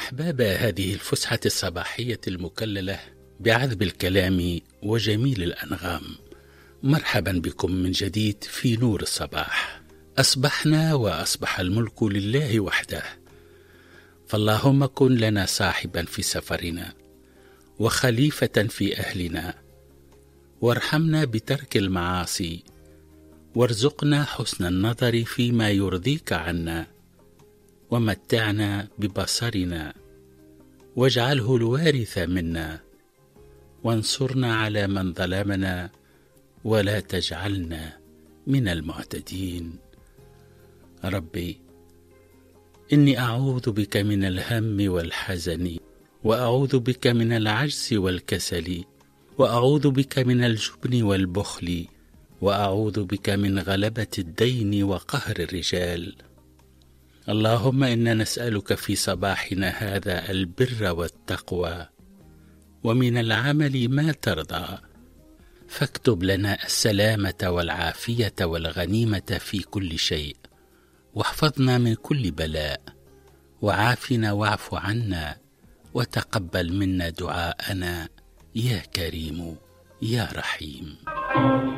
أحباب هذه الفسحة الصباحية المكللة بعذب الكلام وجميل الأنغام، مرحبا بكم من جديد في نور الصباح. أصبحنا وأصبح الملك لله وحده، فاللهم كن لنا صاحبا في سفرنا وخليفة في أهلنا، وارحمنا بترك المعاصي، وارزقنا حسن النظر فيما يرضيك عنا، ومتعنا ببصرنا، واجعله الوارث منا، وانصرنا على من ظلمنا، ولا تجعلنا من المعتدين. ربي، إني أعوذ بك من الهم والحزن، وأعوذ بك من العجز والكسل، وأعوذ بك من الجبن والبخل، وأعوذ بك من غلبة الدين وقهر الرجال. اللهم إنا نسألك في صباحنا هذا البر والتقوى، ومن العمل ما ترضى، فاكتب لنا السلامة والعافية والغنيمة في كل شيء، واحفظنا من كل بلاء، وعافنا واعف عنا، وتقبل منا دعاءنا يا كريم يا رحيم.